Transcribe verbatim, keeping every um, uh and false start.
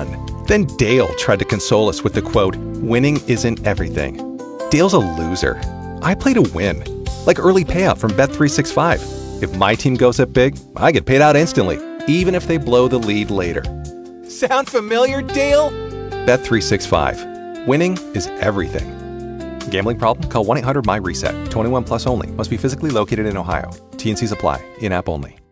won. Then Dale tried to console us with the quote, "Winning isn't everything." Dale's a loser. I play to win. Like early payout from Bet three sixty-five. If my team goes up big, I get paid out instantly, even if they blow the lead later. Sound familiar, Dale? Bet three sixty-five. Winning is everything. Gambling problem? Call one eight hundred M Y RESET. twenty-one plus only. Must be physically located in Ohio. T N Cs apply. In-app only.